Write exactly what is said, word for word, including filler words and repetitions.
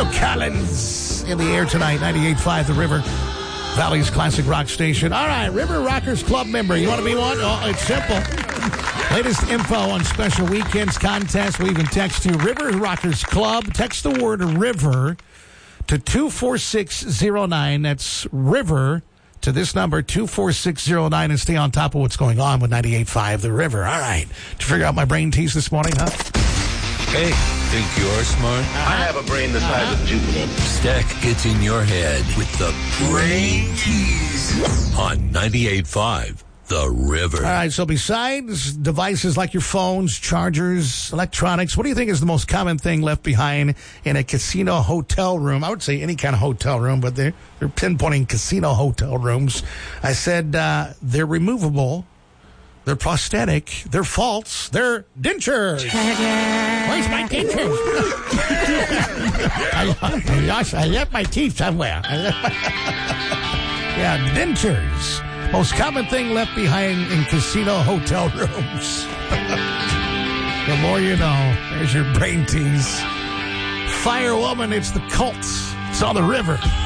Phil Collins in the air tonight, ninety-eight point five The River, Valley's classic rock station. All right, River Rockers Club member. You want to be one? Oh, it's simple. Latest info on special weekends, contests. We even text you River Rockers Club. Text the word River to two four six zero nine. That's River to this number, two four six zero nine, and stay on top of what's going on with ninety-eight point five The River. All right. Did you figure out my brain tease this morning, huh? Hey, think you're smart? I have a brain the size uh-huh. of Jupiter. Stack gets in your head with the brain tease on ninety-eight point five The River. All right, so besides devices like your phones, chargers, electronics, what do you think is the most common thing left behind in a casino hotel room? I would say any kind of hotel room, but they're, they're pinpointing casino hotel rooms. I said uh, they're removable. They're prosthetic. They're false. They're dentures. Where's my dentures? I, I left my teeth somewhere. Yeah, dentures. Most common thing left behind in casino hotel rooms. The more you know. There's your brain tease. Firewoman, it's the Colts. It's on the river.